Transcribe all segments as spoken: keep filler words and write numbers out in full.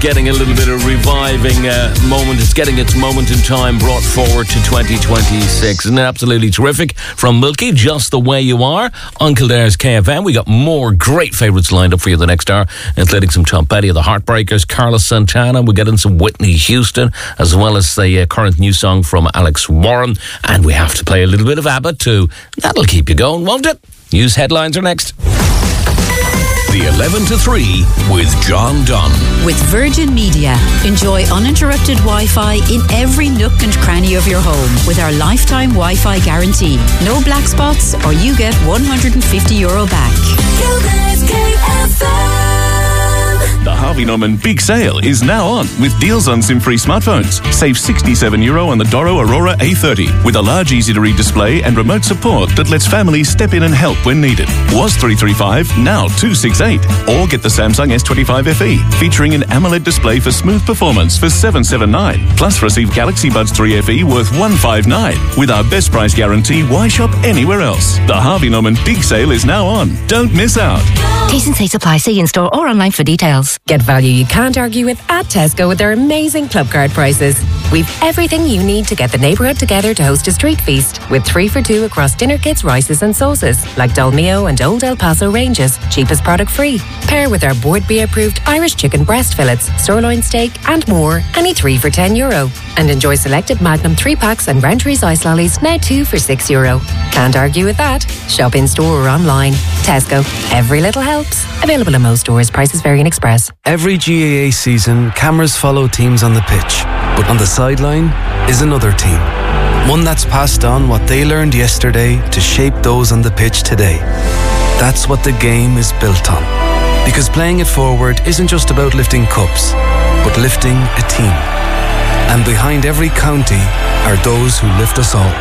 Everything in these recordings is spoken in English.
getting a little bit of reviving uh, moment. It's getting its moment in time brought forward to twenty twenty-six. Isn't it absolutely terrific? From Milky, Just the Way You Are, on Kildare's K F M. We got more great favourites lined up for you the next hour, including some Tom Petty of the Heartbreakers, Carlos Santana. We get in some Whitney Houston, as well as the uh, current new song from Alex Warren. And we have to play a little bit of ABBA too. That'll keep you going, won't it? News headlines are next. The eleven to three with John Dunn. With Virgin Media. Enjoy uninterrupted Wi-Fi in every nook and cranny of your home with our lifetime Wi-Fi guarantee. No black spots or you get one hundred fifty euro back. K F M. The Harvey Norman Big Sale is now on with deals on SIM-free smartphones. Save sixty-seven euro on the Doro Aurora A thirty with a large easy-to-read display and remote support that lets families step in and help when needed. Was three thirty-five, now two sixty-eight. Or get the Samsung S twenty-five F E featuring an AMOLED display for smooth performance for seven seventy-nine. Plus receive Galaxy Buds three F E worth one fifty-nine. With our best price guarantee, why shop anywhere else? The Harvey Norman Big Sale is now on. Don't miss out. T's and C's apply. See in store or online for details. Get value you can't argue with at Tesco with their amazing club card prices. We've everything you need to get the neighbourhood together to host a street feast, with three for two across dinner kits, rices and sauces, like Dolmio and Old El Paso ranges, cheapest product free. Pair with our Board B approved Irish chicken breast fillets, sirloin steak and more, any three for ten euro. And enjoy selected Magnum three packs and Rentries ice lollies, now two for six euro. Can't argue with that. Shop in store or online. Tesco. Every little helps. Available in most stores. Prices vary in Express. Every G A A season, cameras follow teams on the pitch, but on the sideline is another team. One that's passed on what they learned yesterday to shape those on the pitch today. That's what the game is built on. Because playing it forward isn't just about lifting cups, but lifting a team. And behind every county are those who lift us all.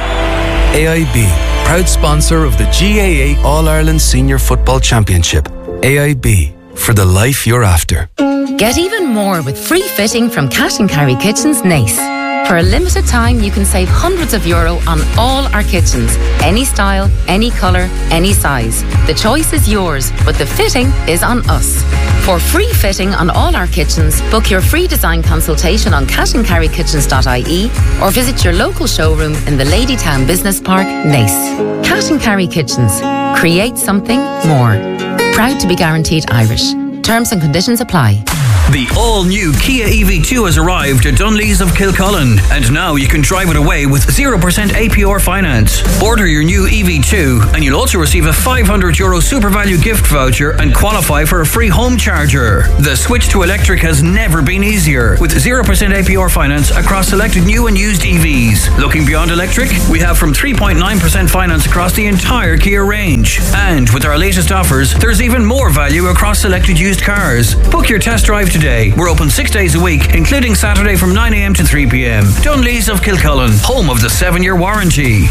A I B, proud sponsor of the G A A All-Ireland Senior Football Championship. A I B, for the life you're after. Get even more with free fitting from Cash and Carry Kitchens Nace. For a limited time, you can save hundreds of euro on all our kitchens. Any style, any colour, any size. The choice is yours, but the fitting is on us. For free fitting on all our kitchens, book your free design consultation on cash and carry kitchens dot I E or visit your local showroom in the Ladytown Business Park, Nace. Cash and Carry Kitchens. Create something more. Proud to be guaranteed Irish. Terms and conditions apply. The all-new Kia E V two has arrived at Dunlees of Kilcullen, and now you can drive it away with zero percent A P R finance. Order your new E V two and you'll also receive a five hundred euro super value gift voucher and qualify for a free home charger. The switch to electric has never been easier, with zero percent A P R finance across selected new and used E Vs. Looking beyond electric, we have from three point nine percent finance across the entire Kia range. And with our latest offers, there's even more value across selected used cars. Book your test drive today. We're open six days a week, including Saturday from nine a.m. to three p.m. Dunlees of Kilcullen, home of the seven-year warranty.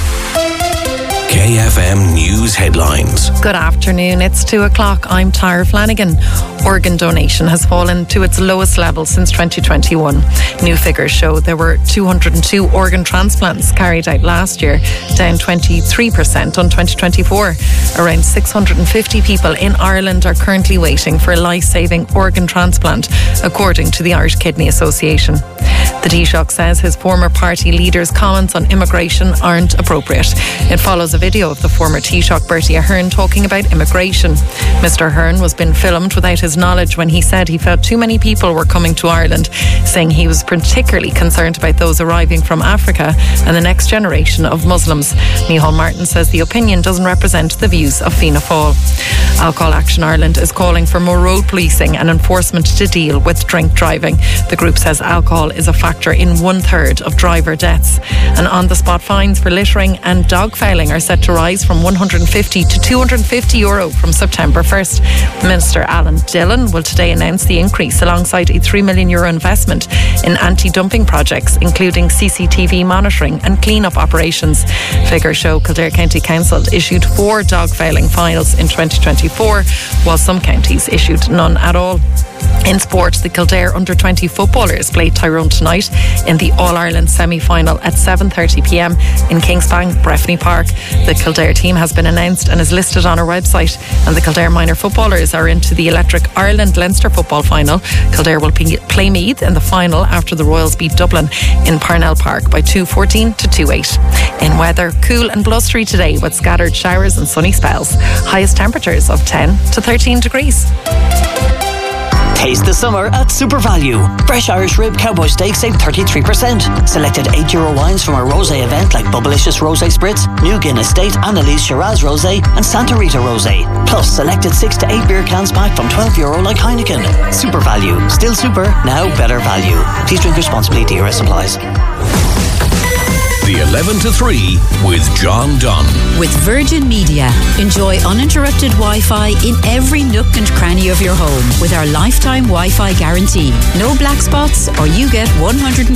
K F M News Headlines. Good afternoon. It's two o'clock. I'm Tara Flanagan. Organ donation has fallen to its lowest level since twenty twenty-one. New figures show there were two hundred two organ transplants carried out last year, down twenty-three percent on twenty twenty-four. Around six hundred fifty people in Ireland are currently waiting for a life-saving organ transplant, according to the Irish Kidney Association. The Taoiseach says his former party leader's comments on immigration aren't appropriate. It follows a video of the former Taoiseach Bertie Ahern talking about immigration. Mister Ahern was being filmed without his knowledge when he said he felt too many people were coming to Ireland, saying he was particularly concerned about those arriving from Africa and the next generation of Muslims. Micheál Martin says the opinion doesn't represent the views of Fianna Fáil. Alcohol Action Ireland is calling for more road policing and enforcement to deal with drink driving. The group says alcohol is a factor in one third of driver deaths. And on-the-spot fines for littering and dog fouling are set to rise from one hundred fifty to two hundred fifty euro from September first. Minister Alan Dillon will today announce the increase alongside a three million euro investment in anti-dumping projects, including C C T V monitoring and clean-up operations. Figures show Kildare County Council issued four dog fouling fines in twenty twenty-four, while some counties issued none at all. In sport, the Kildare under twenty footballers play Tyrone tonight in the All-Ireland semi-final at seven thirty p m in Kingsbank, Breffni Park. The Kildare team has been announced and is listed on our website, and the Kildare minor footballers are into the Electric Ireland Leinster football final. Kildare will play Meath in the final after the Royals beat Dublin in Parnell Park by two fourteen to two eight. In weather, cool and blustery today with scattered showers and sunny spells. Highest temperatures of ten to thirteen degrees. Taste the summer at Super Value. Fresh Irish rib cowboy steak save thirty-three percent. Selected eight euro wines from our rosé event like Bubblicious Rosé Spritz, New Guinness State, Annalise Shiraz Rosé and Santa Rita Rosé. Plus selected six to eight beer cans pack from twelve euro like Heineken. Super Value. Still super, now better value. Please drink responsibly. D R S applies. The eleven to three with John Dunn. With Virgin Media, enjoy uninterrupted Wi-Fi in every nook and cranny of your home with our lifetime Wi-Fi guarantee. No black spots or you get one hundred